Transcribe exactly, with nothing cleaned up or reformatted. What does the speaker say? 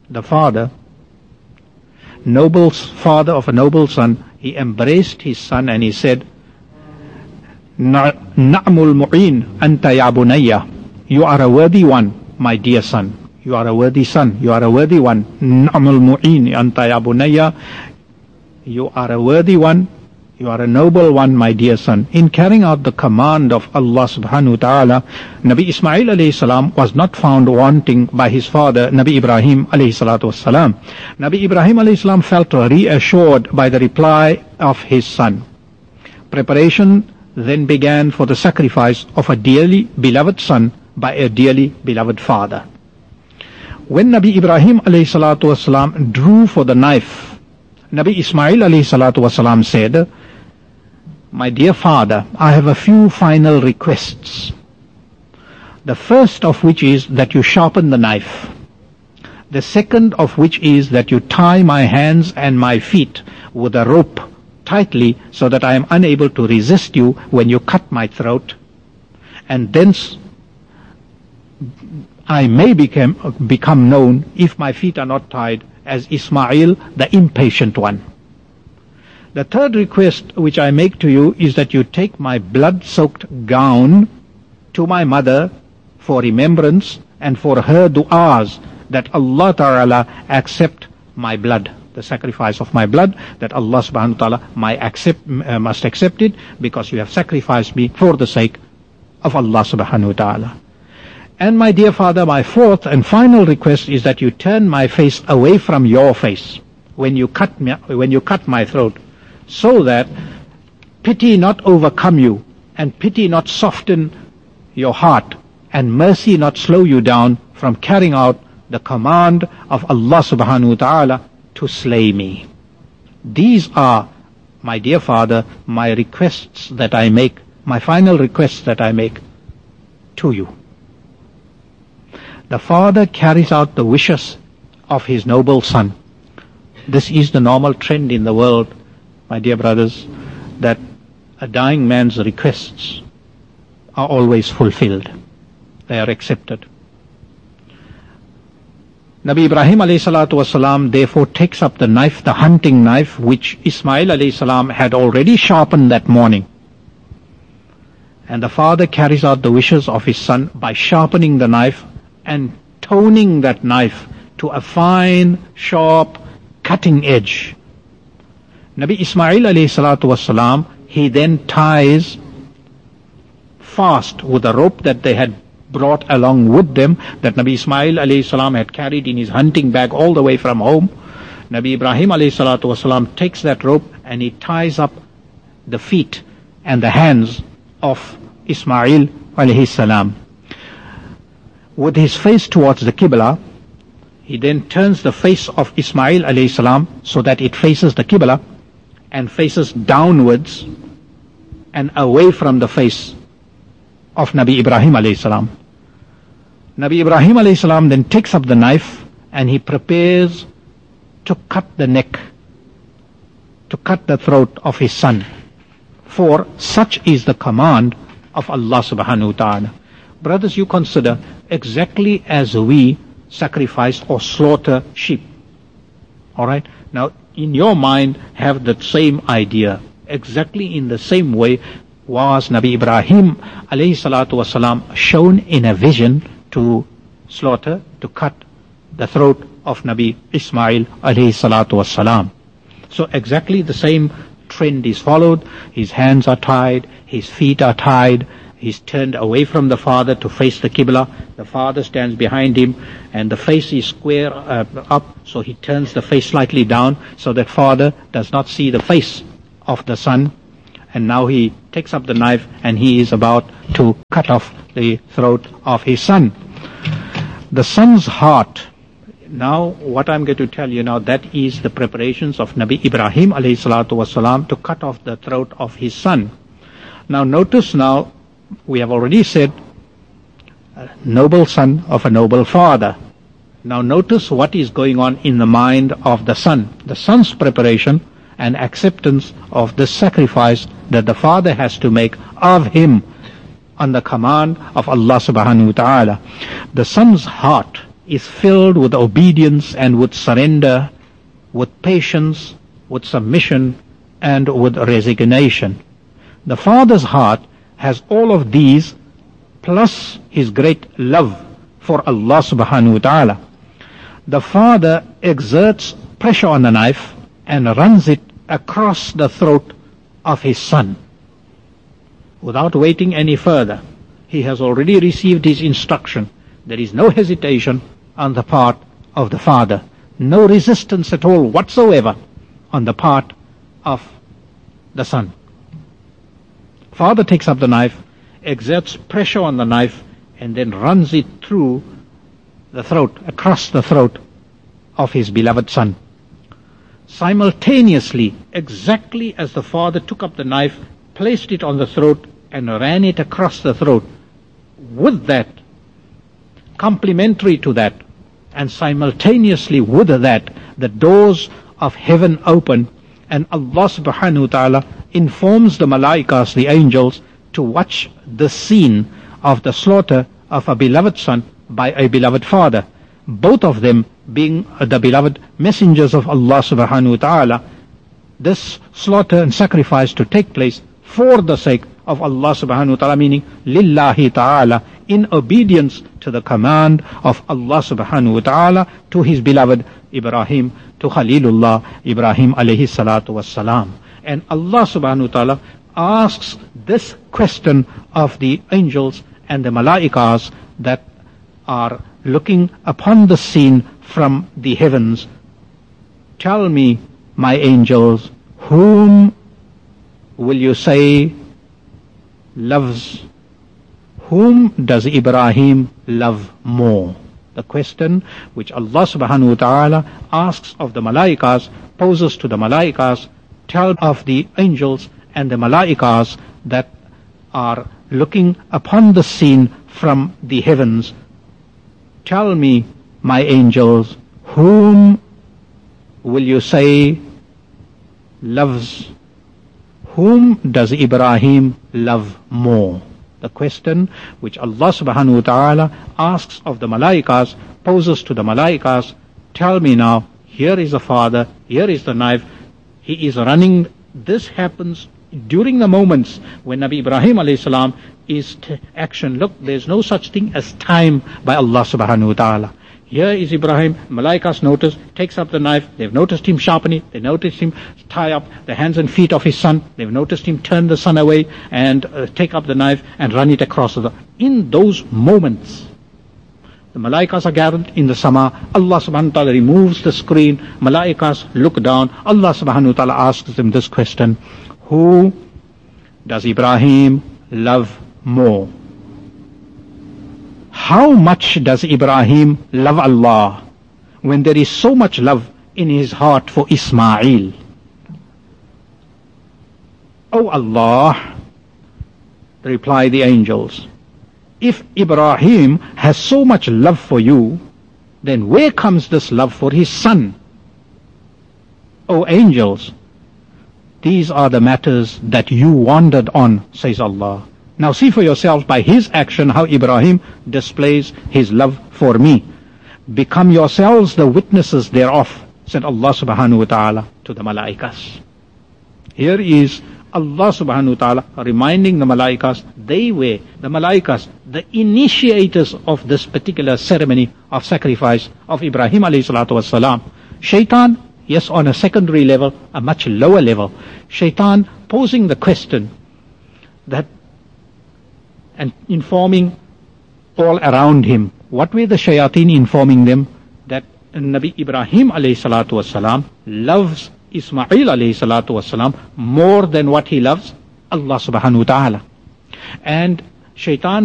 the father, noble father of a noble son, he embraced his son and he said, Na'mul mu'in anta ya bunayya. You are a worthy one, my dear son. You are a worthy son. You are a worthy one. Na'mul mu'in anta ya bunayya. You are a worthy one. You are a noble one, my dear son. In carrying out the command of Allah subhanahu wa ta'ala, Nabi Ismail alayhi salam was not found wanting by his father, Nabi Ibrahim alayhi salatu wasalam. Nabi Ibrahim alayhi salam felt reassured by the reply of his son. Preparation then began for the sacrifice of a dearly beloved son by a dearly beloved father. When Nabi Ibrahim alayhi salatu wasalam drew for the knife, Nabi Ismail alayhi salatu wasalam said, my dear father, I have a few final requests. The first of which is that you sharpen the knife. The second of which is that you tie my hands and my feet with a rope tightly so that I am unable to resist you when you cut my throat. And thence I may become, become known, if my feet are not tied, as Ismail, the impatient one. The third request which I make to you is that you take my blood-soaked gown to my mother for remembrance and for her du'as, that Allah Ta'ala accept my blood, the sacrifice of my blood, that Allah Subhanahu wa Ta'ala might accept, uh, must accept it because you have sacrificed me for the sake of Allah Subhanahu wa Ta'ala. And my dear father, my fourth and final request is that you turn my face away from your face when you cut me, when you cut my throat, so that pity not overcome you, and pity not soften your heart, and mercy not slow you down from carrying out the command of Allah Subhanahu wa Ta'ala to slay me. These are, my dear father, my requests that I make, my final requests that I make to you. The father carries out the wishes of his noble son. This is the normal trend in the world, my dear brothers, that a dying man's requests are always fulfilled. They are accepted. Nabi Ibrahim alayhi salatu wasalam therefore takes up the knife, the hunting knife, which Ismail alayhi salam had already sharpened that morning. And the father carries out the wishes of his son by sharpening the knife and toning that knife to a fine, sharp, cutting edge. Nabi Ismail alayhi salatu wasalam, he then ties fast with a rope that they had brought along with them, that Nabi Ismail alayhi salam had carried in his hunting bag all the way from home. Nabi Ibrahim alayhi salatu wasalam takes that rope and he ties up the feet and the hands of Ismail alayhi salam. With his face towards the Qibla, he then turns the face of Ismail alayhi salam so that it faces the Qibla and faces downwards and away from the face of Nabi Ibrahim alayhi salam. Nabi Ibrahim alayhi salam then takes up the knife and he prepares to cut the neck, to cut the throat of his son. For such is the command of Allah subhanahu wa ta'ala. Brothers, you consider, exactly as we sacrifice or slaughter sheep. Alright? Now, in your mind, have that same idea. Exactly in the same way was Nabi Ibrahim alayhi salatu wasalam shown in a vision to slaughter, to cut the throat of Nabi Ismail alayhi salatu wasalam. So exactly the same trend is followed. His hands are tied, his feet are tied, he's turned away from the father to face the Qibla. The father stands behind him and the face is square uh, up, so he turns the face slightly down so that father does not see the face of the son. And now he takes up the knife and he is about to cut off the throat of his son. The son's heart, now what I'm going to tell you now, that is the preparations of Nabi Ibrahim alayhi salatu wasalam to cut off the throat of his son. Now notice now, we have already said, a noble son of a noble father. Now notice what is going on in the mind of the son. The son's preparation and acceptance of the sacrifice that the father has to make of him on the command of Allah subhanahu wa ta'ala. The son's heart is filled with obedience and with surrender, with patience, with submission, and with resignation. The father's heart has all of these, plus his great love for Allah subhanahu wa ta'ala. The father exerts pressure on the knife and runs it across the throat of his son. Without waiting any further, he has already received his instruction. There is no hesitation on the part of the father, no resistance at all whatsoever on the part of the son. Father takes up the knife, exerts pressure on the knife, and then runs it through the throat, across the throat of his beloved son. Simultaneously, exactly as the father took up the knife, placed it on the throat, and ran it across the throat, with that, complementary to that, and simultaneously with that, the doors of heaven open, and Allah subhanahu wa ta'ala informs the malaikas, the angels, to watch the scene of the slaughter of a beloved son by a beloved father, both of them being the beloved messengers of Allah subhanahu wa ta'ala. This slaughter and sacrifice to take place for the sake of Allah subhanahu wa ta'ala, meaning lillahi ta'ala, in obedience to the command of Allah subhanahu wa ta'ala to his beloved Ibrahim, to Khalilullah Ibrahim alayhi salatu wassalam. And Allah subhanahu wa ta'ala asks this question of the angels and the malaikas that are looking upon the scene from the heavens. Tell me, my angels, whom will you say loves, whom does Ibrahim love more? The question which Allah subhanahu wa ta'ala asks of the malaikas, poses to the malaikas, tell of the angels and the malaikas that are looking upon the scene from the heavens. Tell me, my angels, whom will you say loves, whom does Ibrahim love more? The question which Allah subhanahu wa ta'ala asks of the malaikas, poses to the malaikas, tell me now, here is the father, here is the knife, he is running. This happens during the moments when Nabi Ibrahim alayhi salam is t- action. Look, there's no such thing as time by Allah subhanahu wa ta'ala. Here is Ibrahim, malaikas notice, takes up the knife, they've noticed him sharpen it, they noticed him tie up the hands and feet of his son, they've noticed him turn the son away and uh, take up the knife and run it across the... In those moments, the malaikas are gathered in the sama, Allah subhanahu wa ta'ala removes the screen, malaikas look down, Allah subhanahu wa ta'ala asks them this question, who does Ibrahim love more? How much does Ibrahim love Allah when there is so much love in his heart for Ismail? O Allah, reply the angels, if Ibrahim has so much love for you, then where comes this love for his son? O angels, these are the matters that you wandered on, says Allah. Now see for yourselves by his action how Ibrahim displays his love for me. Become yourselves the witnesses thereof, said Allah subhanahu wa ta'ala to the malaikas. Here is Allah subhanahu wa ta'ala reminding the malaikas, they were, the malaikas, the initiators of this particular ceremony of sacrifice of Ibrahim alayhi salatu wassalam. Shaitan, yes, on a secondary level, a much lower level. Shaitan posing the question that, and informing all around him. What were the shayateen informing them? That Nabi Ibrahim alayhi salatu wasalam loves Ismail alayhi salatu wasalam more than what he loves Allah subhanahu wa ta'ala. And shaitan